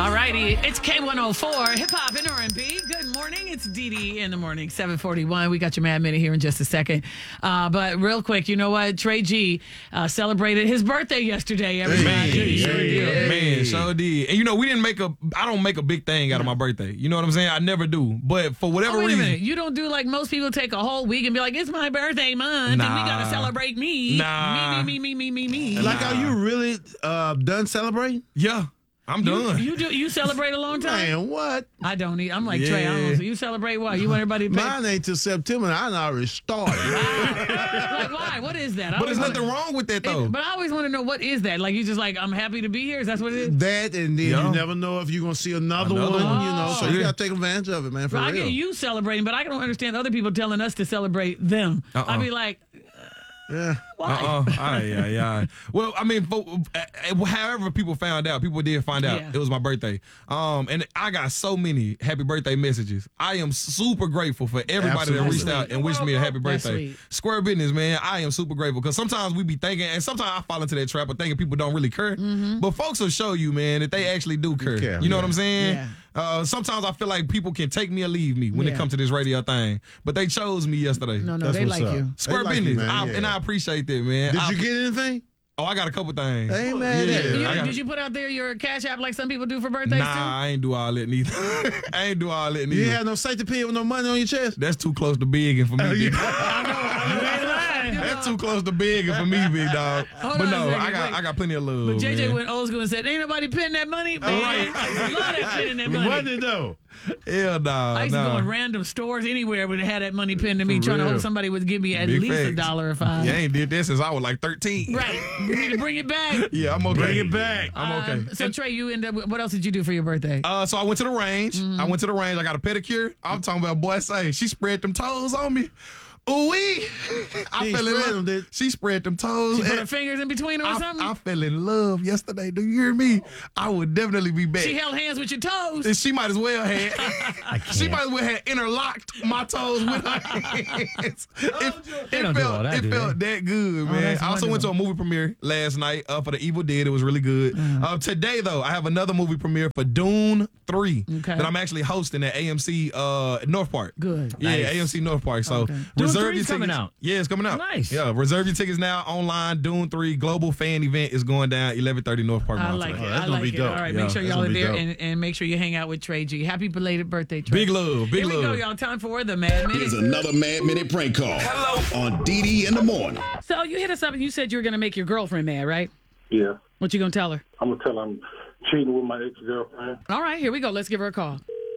All righty, it's K104, hip hop and R&B. Good morning, it's Dee Dee in the morning, 7:41. We got your Mad Minute here in just a second. But real quick, you know what? Trey G celebrated his birthday yesterday. Everybody. Man, so did. And you know, I don't make a big thing out of my birthday. You know what I'm saying? I never do. But for whatever wait a reason. minute. You don't do like most people take a whole week and be like, it's my birthday month and we got to celebrate me. Nah. Me. Like, are you really done celebrating? Yeah. I'm done. You celebrate a long time? Man, what? I don't need. I'm like, Trey, I don't know. So you celebrate what? You want everybody to pay? Mine ain't till September. I done already started. Like, why? What is that? But there's nothing wrong with that, though. But I always want to know, what is that? Like, you just like, I'm happy to be here? Is that what it is? That, and then you never know if you're going to see another one, you know. So you got to take advantage of it, man, for real. I get you celebrating, but I don't understand other people telling us to celebrate them. I'd be like... Yeah. Why? Yeah. Well, I mean, however people found out, people did find out it was my birthday. And I got so many happy birthday messages. I am super grateful for everybody that reached out and wished me a happy birthday. Square business, man. I am super grateful because sometimes we be thinking, and sometimes I fall into that trap of thinking people don't really care. But folks will show you, man, that they actually do care. You know what I'm saying? Yeah. Sometimes I feel like people can take me or leave me when it comes to this radio thing. But they chose me yesterday. No, they like you. Square business. And I appreciate that, man. Did you get anything? Oh, I got a couple things. Hey, man. Did you put out there your Cash App like some people do for birthdays too? I ain't do all that neither. You had no safety pin with no money on your chest? That's too close to big for me. I know. You ain't lying. That's too close to big for me, big dog. But no, I got plenty of love. But JJ man. went old school and said, ain't nobody pinning that money? Man, I love that pinning that money. What did though? Hell nah. I used to go in random stores anywhere where they had that money pinned to me, trying to hope somebody would give me at least $1 or $5. Yeah, I ain't did that since I was like 13. Right. You need to bring it back. Yeah, I'm okay. Bring it back. I'm okay. So Trey, you end up. What else did you do for your birthday? So I went to the range. I got a pedicure. I'm talking about, boy, she spread them toes on me. Ooh-wee. I fell in love. She spread them toes. She put her fingers in between them or something? I fell in love yesterday. Do you hear me? I would definitely be back. She held hands with your toes. And she might as well have. She might as well have interlocked my toes with her hands. It felt that good, man. I also went to a movie premiere last night for The Evil Dead. It was really good. Today, though, I have another movie premiere for Dune 3 that I'm actually hosting at AMC North Park. Good. Yeah, AMC North Park. So reserve your tickets. Coming out. Yeah, it's coming out. Nice. Yeah, reserve your tickets now online. Dune 3 global fan event is going down 11:30 North Park. I like it. That's I gonna like be it. dope. All right, Yeah, make sure that's y'all are gonna be there dope. and make sure you hang out with Trey G. Happy belated birthday, Trey. Big love. Here we go, y'all. Time for the Mad Minute. Here's another Mad Minute prank call. Hello. On Dee Dee in the morning. So you hit us up and you said you were going to make your girlfriend mad, right? Yeah. What you going to tell her? I'm going to tell her I'm cheating with my ex-girlfriend. All right, here we go. Let's give her a call.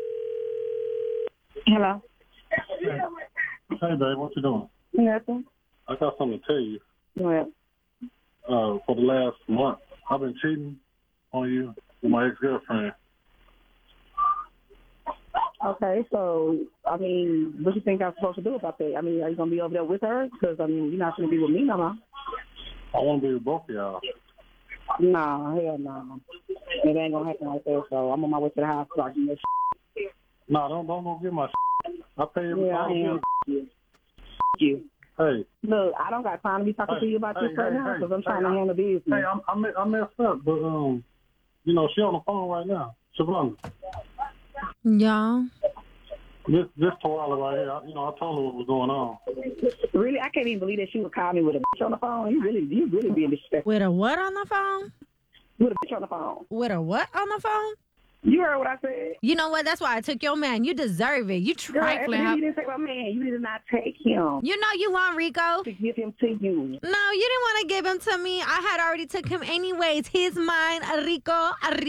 Hello. Hey, babe, what you doing? Nothing. I got something to tell you. What? For the last month, I've been cheating on you with my ex-girlfriend. Okay, so, I mean, what do you think I'm supposed to do about that? I mean, are you going to be over there with her? Because, I mean, you're not going to be with me no more. I want to be with both of y'all. No, hell no. It ain't going to happen like that, so I'm on my way to the house so I can get No, don't get my I pay every Yeah, I time. am. You. Hey. Look, I don't got time to be talking to you about this right now because I'm trying to handle business. Hey, I messed up, but, you know, she on the phone right now. Shavonda. Yeah. This Tawala right here, I told her what was going on. Really? I can't even believe that she would call me with a bitch on the phone. You really being disrespectful. With a what on the phone? With a bitch on the phone. With a what on the phone? You heard what I said. You know what? That's why I took your man. You deserve it. You trifling. Girl, you didn't take my man. You did not take him. You know you want Rico. To give him to you. No, you didn't want to give him to me. I had already took him anyways. He's mine. Rico.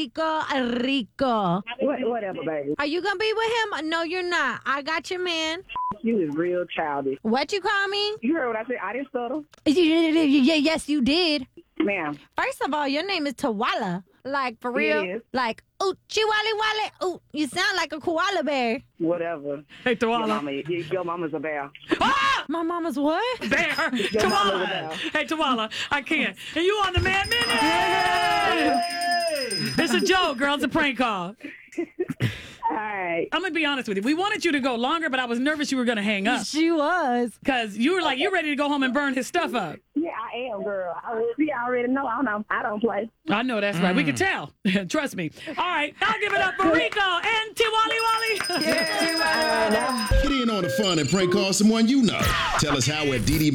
Whatever, baby. Are you going to be with him? No, you're not. I got your man. You is real childish. What you call me? You heard what I said. I didn't stutter. Yes, you did. Ma'am. First of all, your name is Tawala. Like, for real? It is. Like, ooh, chiwali-wali. Ooh, you sound like a koala bear. Whatever. Hey, Tawala. Your mama's a bear. Ah! My mama's what? Bear. Tawala. Hey, Tawala, I can't. And you on the Mad Minute? It's a joke, girl. It's a prank call. All right. I'm going to be honest with you. We wanted you to go longer, but I was nervous you were going to hang up. She was. Because you were like, you're ready to go home and burn his stuff up. Yeah, I I am, girl. He already know. I don't play. I know that's right. We can tell. Trust me. All right, I'll give it up for Rico and Tiwali Wally. Get in on the fun and prank call someone you know. Tell us how at DD